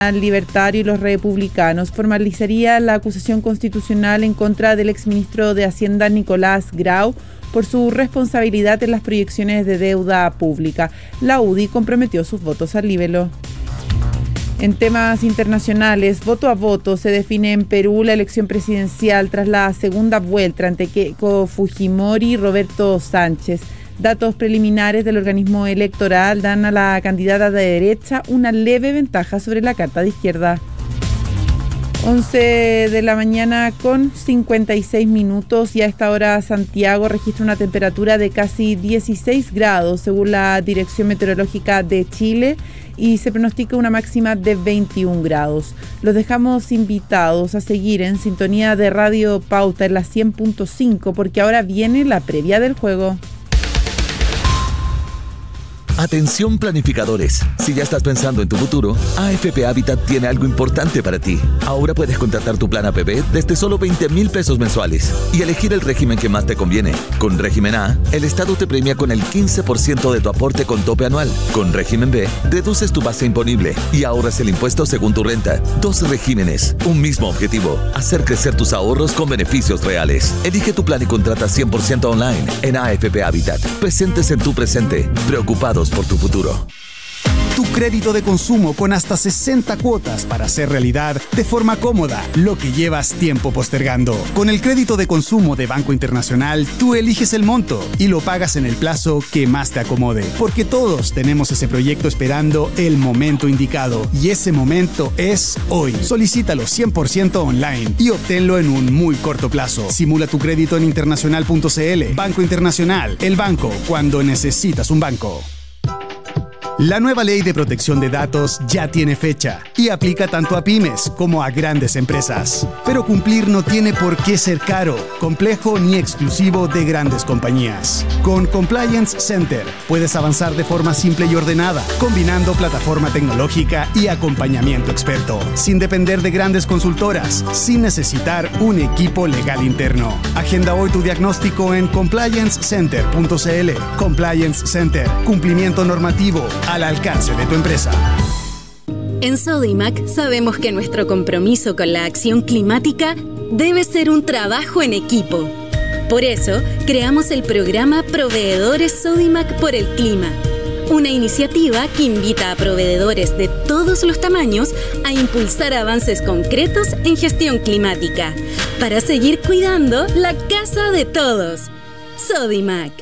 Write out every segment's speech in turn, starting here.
Libertario y los republicanos formalizaría la acusación constitucional en contra del exministro de Hacienda Nicolás Grau por su responsabilidad en las proyecciones de deuda pública. La UDI comprometió sus votos al libelo. En temas internacionales, voto a voto se define en Perú la elección presidencial tras la segunda vuelta entre Keiko Fujimori y Roberto Sánchez. Datos preliminares del organismo electoral dan a la candidata de derecha una leve ventaja sobre la carta de izquierda. 11 de la mañana con 56 minutos y a esta hora Santiago registra una temperatura de casi 16 grados según la Dirección Meteorológica de Chile y se pronostica una máxima de 21 grados. Los dejamos invitados a seguir en sintonía de Radio Pauta en la 100.5 porque ahora viene la previa del juego. Atención planificadores, si ya estás pensando en tu futuro, AFP Habitat tiene algo importante para ti. Ahora puedes contratar tu plan APB desde solo 20,000 pesos mensuales y elegir el régimen que más te conviene. Con régimen A, el Estado te premia con el 15% de tu aporte con tope anual. Con régimen B, reduces tu base imponible y ahorras el impuesto según tu renta. 2 regímenes, un mismo objetivo, hacer crecer tus ahorros con beneficios reales. Elige tu plan y contrata 100% online en AFP Habitat. Presentes en tu presente, preocupados por tu futuro. Tu crédito de consumo con hasta 60 cuotas para hacer realidad de forma cómoda lo que llevas tiempo postergando. Con el crédito de consumo de Banco Internacional, tú eliges el monto y lo pagas en el plazo que más te acomode. Porque todos tenemos ese proyecto esperando el momento indicado. Y ese momento es hoy. Solicítalo 100% online y obténlo en un muy corto plazo. Simula tu crédito en internacional.cl. Banco Internacional, el banco cuando necesitas un banco. La nueva ley de protección de datos ya tiene fecha y aplica tanto a pymes como a grandes empresas. Pero cumplir no tiene por qué ser caro, complejo ni exclusivo de grandes compañías. Con Compliance Center puedes avanzar de forma simple y ordenada, combinando plataforma tecnológica y acompañamiento experto, sin depender de grandes consultoras, sin necesitar un equipo legal interno. Agenda hoy tu diagnóstico en compliancecenter.cl. Compliance Center, cumplimiento normativo al alcance de tu empresa. En Sodimac sabemos que nuestro compromiso con la acción climática debe ser un trabajo en equipo. Por eso, creamos el programa Proveedores Sodimac por el Clima, una iniciativa que invita a proveedores de todos los tamaños a impulsar avances concretos en gestión climática, para seguir cuidando la casa de todos. Sodimac.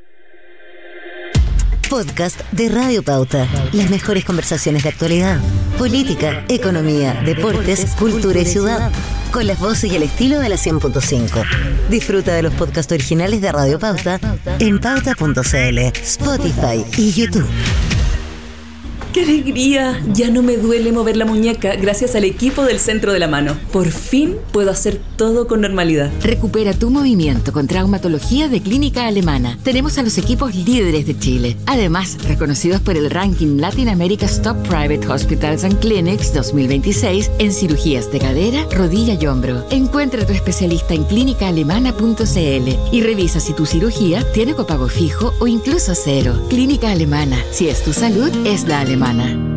Podcast de Radio Pauta. Las mejores conversaciones de actualidad, política, economía, deportes, cultura y ciudad. Con las voces y el estilo de la 100.5. Disfruta de los podcasts originales de Radio Pauta en pauta.cl, Spotify y YouTube. ¡Qué alegría! Ya no me duele mover la muñeca gracias al equipo del Centro de la Mano. Por fin puedo hacer todo con normalidad. Recupera tu movimiento con traumatología de Clínica Alemana. Tenemos a los equipos líderes de Chile. Además, reconocidos por el ranking Latin America's Top Private Hospitals and Clinics 2026 en cirugías de cadera, rodilla y hombro. Encuentra a tu especialista en clínicaalemana.cl y revisa si tu cirugía tiene copago fijo o incluso cero. Clínica Alemana. Si es tu salud, es la alemana.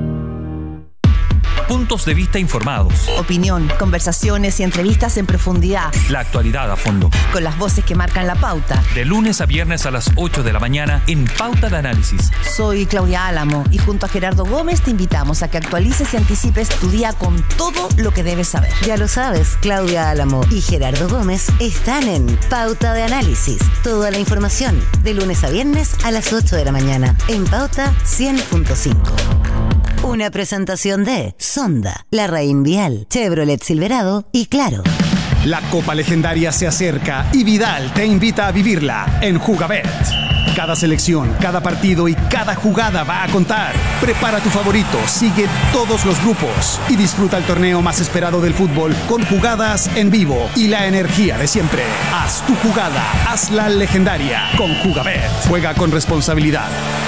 Puntos de vista informados. Opinión, conversaciones y entrevistas en profundidad. La actualidad a fondo. Con las voces que marcan la pauta. De lunes a viernes a las 8 de la mañana en Pauta de Análisis. Soy Claudia Álamo y junto a Gerardo Gómez te invitamos a que actualices y anticipes tu día con todo lo que debes saber. Ya lo sabes, Claudia Álamo y Gerardo Gómez están en Pauta de Análisis. Toda la información de lunes a viernes a las 8 de la mañana en Pauta 100.5. Una presentación de Sonda, La Raín Vial, Chevrolet Silverado y Claro. La Copa Legendaria se acerca y Vidal te invita a vivirla en Jugabet. Cada selección, cada partido y cada jugada va a contar. Prepara tu favorito, sigue todos los grupos y disfruta el torneo más esperado del fútbol con jugadas en vivo y la energía de siempre. Haz tu jugada, hazla legendaria con Jugabet. Juega con responsabilidad.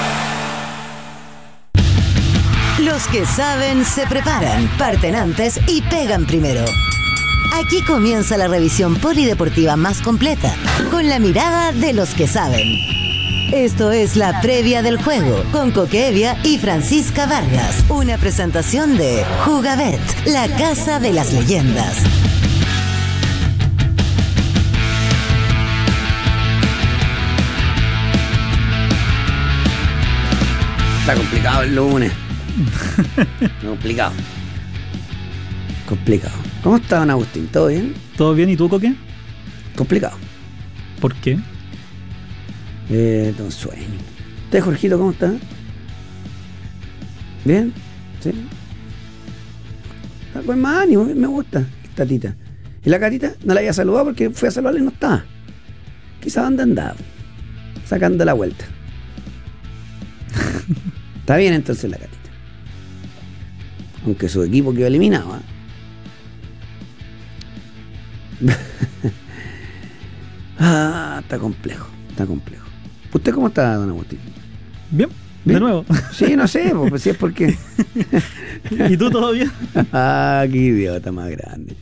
Los que saben se preparan, parten antes y pegan primero. Aquí comienza la revisión polideportiva más completa, con la mirada de los que saben. Esto es la previa del juego con Coquevia y Francisca Vargas. Una presentación de Jugabet, la casa de las leyendas. Está complicado el lunes. Complicado. ¿Cómo está, don Agustín? ¿Todo bien? ¿Todo bien? ¿Y tú, Coque? Complicado. ¿Por qué? Tengo sueño. ¿Usted, Jorgito, cómo está? ¿Bien? ¿Sí? Está con más ánimo, me gusta, Tatita. ¿Y la Catita? No la había saludado porque fui a saludarle y no estaba. Quizás anda andado, sacando la vuelta. Está bien entonces la Catita. Aunque su equipo quedó eliminado, está complejo. ¿Usted cómo está, don Agustín? Bien, de nuevo. Sí, no sé, pues si es porque... ¿Y tú todo bien? Qué idiota más grande.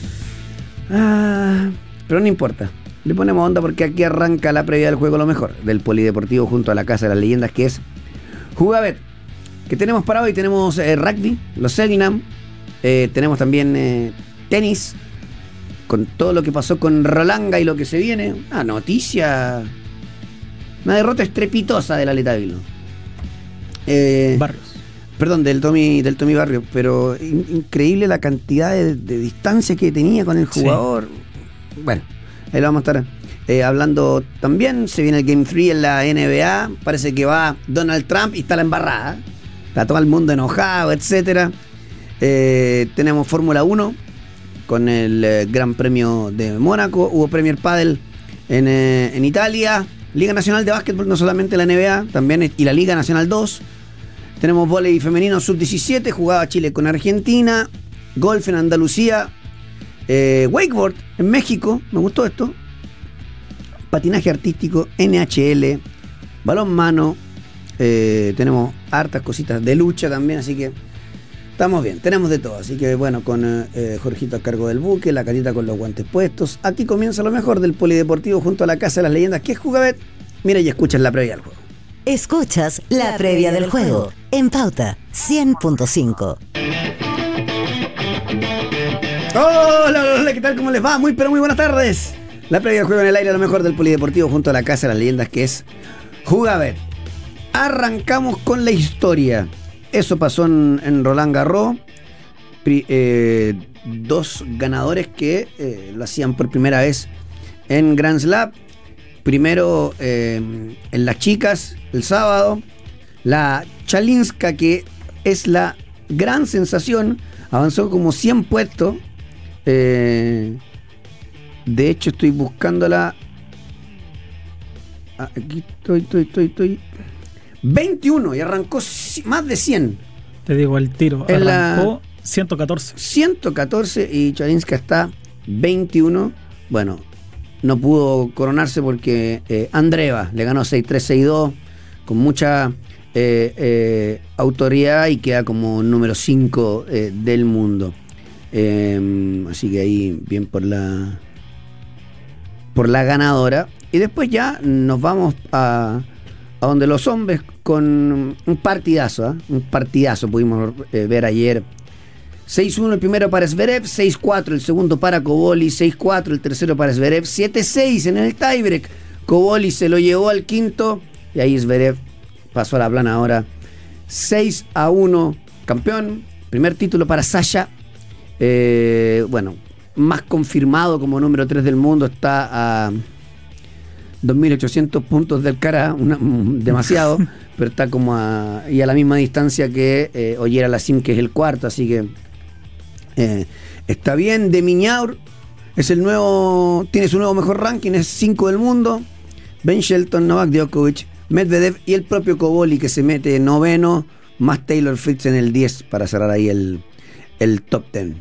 Pero no importa. Le ponemos onda porque aquí arranca la previa del juego lo mejor del Polideportivo junto a la Casa de las Leyendas, que es Jugabet. ¿Qué tenemos para hoy? Tenemos rugby, los Selknam, tenemos también tenis, con todo lo que pasó con Rolanga y lo que se viene. Noticia, una derrota estrepitosa del Aleta Vilo. Barrios. Perdón, del Tommy Barrios, pero increíble la cantidad de distancia que tenía con el jugador. Sí. Bueno, ahí lo vamos a estar hablando también. Se viene el Game 3 en la NBA. Parece que va Donald Trump y está la embarrada. Está todo el mundo enojado, etcétera. Tenemos Fórmula 1 con el Gran Premio de Mónaco. Hubo Premier Padel en Italia. Liga Nacional de Básquetbol, no solamente la NBA, también y la Liga Nacional 2. Tenemos vóley femenino sub-17, jugaba Chile con Argentina. Golf en Andalucía. Wakeboard en México, me gustó esto. Patinaje artístico, NHL, balonmano. Tenemos hartas cositas de lucha también, así que estamos bien, tenemos de todo. Así que bueno, con Jorgito a cargo del buque, la Catita con los guantes puestos. Aquí comienza lo mejor del Polideportivo junto a la Casa de las Leyendas, que es Jugabet. Mira y escuchas la previa del juego. Escuchas la previa del juego en Pauta 100.5. Hola, ¿qué tal? ¿Cómo les va? Muy buenas tardes. La previa del juego en el aire, lo mejor del Polideportivo junto a la Casa de las Leyendas, que es Jugabet. Arrancamos con la historia. Eso pasó en Roland Garros. Dos ganadores que lo hacían por primera vez en Grand Slam. Primero en las chicas, el sábado. La Chalinska, que es la gran sensación, avanzó como 100 puestos. De hecho, estoy buscándola. Aquí estoy. 21 y arrancó más de 100. Te digo el tiro. Arrancó 114. 114 y Chalinska está 21. Bueno, no pudo coronarse porque Andreeva le ganó 6-3, 6-2 con mucha autoridad y queda como número 5 del mundo. Así que ahí bien por la ganadora. Y después ya nos vamos a donde los hombres con un partidazo. Un partidazo pudimos ver ayer. 6-1 el primero para Zverev, 6-4 el segundo para Cobolli, 6-4 el tercero para Zverev, 7-6 en el tiebreak. Cobolli se lo llevó al quinto y ahí Zverev pasó a la plana ahora. 6-1, campeón. Primer título para Sasha. Bueno, más confirmado como número 3 del mundo, está a 2.800 puntos del cara, demasiado, pero está como y a la misma distancia que Ogier Alassim, que es el cuarto, así que está bien. De Miñaur es tiene su nuevo mejor ranking, es 5 del mundo. Ben Shelton, Novak Djokovic, Medvedev y el propio Cobolli, que se mete noveno, más Taylor Fritz en el 10 para cerrar ahí el top 10.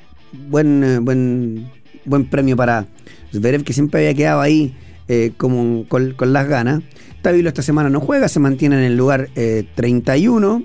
Buen premio para Zverev, que siempre había quedado ahí como con las ganas. Tabilo esta semana no juega, se mantiene en el lugar 31.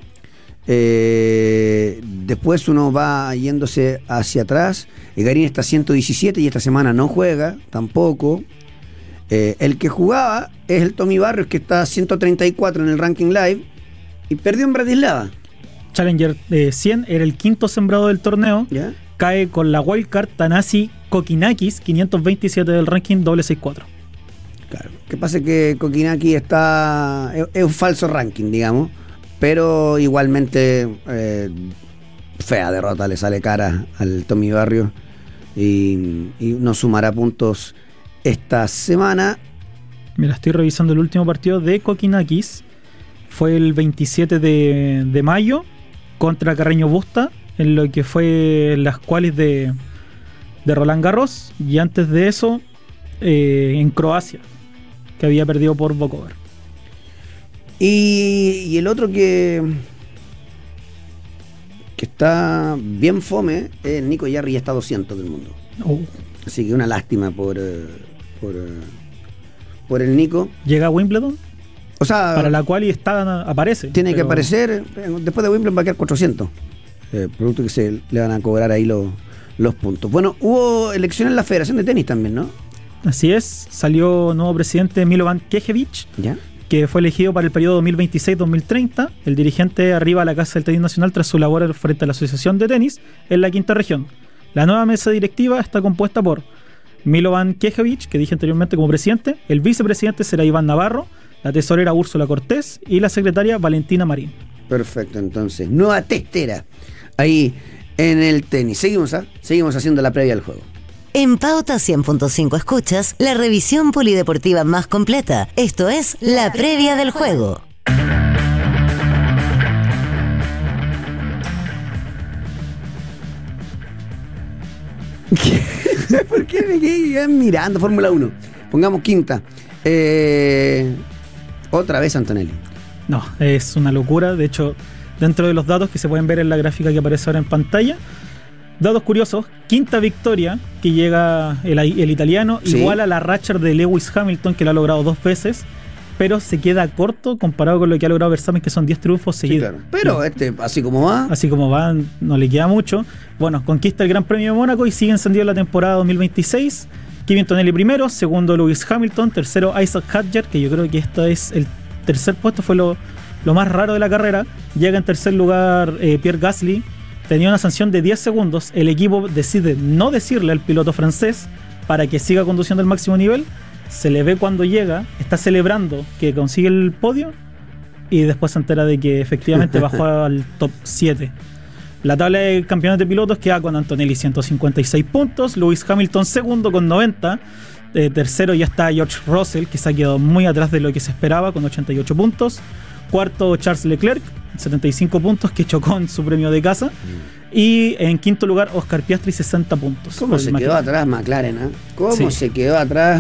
Después uno va yéndose hacia atrás. Garín está 117 y esta semana no juega tampoco. El que jugaba es el Tommy Barrios, que está 134 en el ranking live y perdió en Bratislava. Challenger 100, era el quinto sembrado del torneo. ¿Ya? Cae con la wildcard Thanasi Kokinakis, 527 del ranking, doble 6-4. Claro, que pasa que Kokinakis es un falso ranking, digamos, pero igualmente fea derrota, le sale cara al Tommy Barrios y no sumará puntos esta semana. Mira, estoy revisando el último partido de Kokinakis. Fue el 27 de mayo contra Carreño Busta, en lo que fue las qualis de Roland Garros, y antes de eso en Croacia, que había perdido por Vukovar. Y el otro que está bien fome es Nico Yarri, ya está 200 del mundo. Así que una lástima por el Nico. ¿Llega a Wimbledon? O sea, para la cual aparece. Tiene que aparecer. Después de Wimbledon va a quedar 400. Producto que se le van a cobrar ahí los puntos. Bueno, hubo elecciones en la Federación de Tenis también, ¿no? Así es. Salió nuevo presidente Milovan Kejevic, ¿ya?, que fue elegido para el periodo 2026-2030. El dirigente arriba a la Casa del Tenis Nacional tras su labor frente a la Asociación de Tenis en la quinta región. La nueva mesa directiva está compuesta por Milovan Kejevic, que dije anteriormente como presidente. El vicepresidente será Iván Navarro, la tesorera Úrsula Cortés y la secretaria Valentina Marín. Perfecto, entonces, nueva testera ahí en el tenis. Seguimos haciendo la previa al juego. En Pauta 100.5 escuchas la revisión polideportiva más completa. Esto es la previa del juego. ¿Por qué me quedé mirando Fórmula 1? Pongamos quinta. Otra vez Antonelli. No, es una locura. De hecho, dentro de los datos que se pueden ver en la gráfica que aparece ahora en pantalla, datos curiosos: quinta victoria que llega el italiano, ¿sí?, igual a la racha de Lewis Hamilton, que lo ha logrado 2 veces, pero se queda corto comparado con lo que ha logrado Verstappen, que son 10 triunfos seguidos. Sí, claro. Pero así como va, no le queda mucho. Bueno, conquista el Gran Premio de Mónaco y sigue encendido la temporada 2026. Kevin Antonelli primero, segundo Lewis Hamilton, tercero Isaac Hadjar, que yo creo que este es el tercer puesto, fue lo más raro de la carrera. Llega en tercer lugar Pierre Gasly, tenía una sanción de 10 segundos, el equipo decide no decirle al piloto francés para que siga conduciendo al máximo nivel. Se le ve cuando llega, está celebrando que consigue el podio y después se entera de que efectivamente bajó al top 7. La tabla de campeones de pilotos queda con Antonelli 156 puntos, Lewis Hamilton segundo con 90, tercero ya está George Russell, que se ha quedado muy atrás de lo que se esperaba con 88 puntos, cuarto Charles Leclerc, 75 puntos, que chocó en su premio de casa, y en quinto lugar Oscar Piastri, 60 puntos. ¿Cómo se quedó atrás McLaren? ¿Cómo se quedó atrás?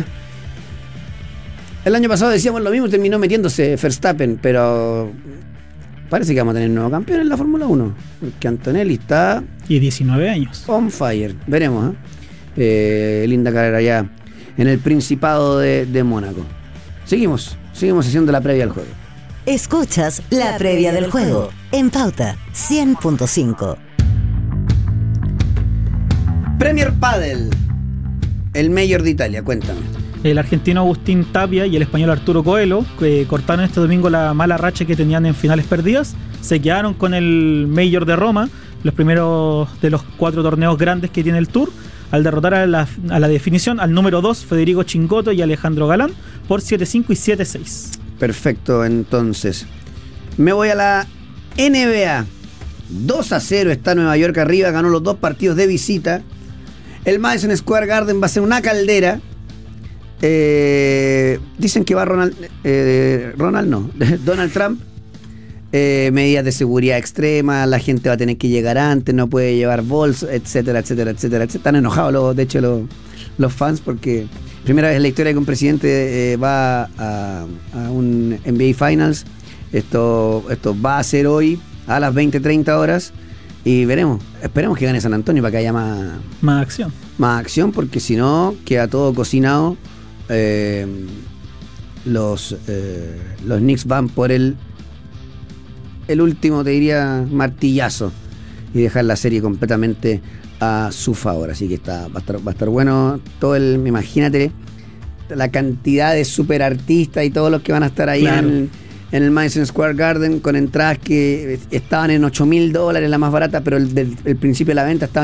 El año pasado decíamos lo mismo, terminó metiéndose Verstappen, pero parece que vamos a tener nuevo campeón en la Fórmula 1, porque Antonelli está... Y 19 años. On fire. Veremos, linda carrera ya en el Principado de Mónaco. Seguimos haciendo la previa al juego. Escuchas la previa del juego en Pauta 100.5. Premier Padel, el Mayor de Italia, cuéntame. El argentino Agustín Tapia y el español Arturo Coelho, que cortaron este domingo la mala racha que tenían en finales perdidas, se quedaron con el Major de Roma, los primeros de los 4 torneos grandes que tiene el Tour, al derrotar a la definición al número 2, Federico Chingotto y Alejandro Galán, por 7-5 y 7-6. Perfecto, entonces me voy a la NBA. 2-0 está Nueva York arriba, ganó los 2 partidos de visita. El Madison Square Garden va a ser una caldera. Dicen que va Donald Trump. Medidas de seguridad extrema, la gente va a tener que llegar antes, no puede llevar bolsas, etcétera. Están enojados los fans porque primera vez en la historia que un presidente va a un NBA Finals. Esto va a ser hoy a las 20:30 horas y esperemos que gane San Antonio para que haya más acción. Más acción, porque si no queda todo cocinado. Los Knicks van por el último, te diría, martillazo y dejar la serie completamente a su favor. Así que va a estar bueno todo imagínate la cantidad de super artistas y todos los que van a estar ahí Claro. en el Madison Square Garden, con entradas que estaban en $8,000, la más barata, pero el principio de la venta estaba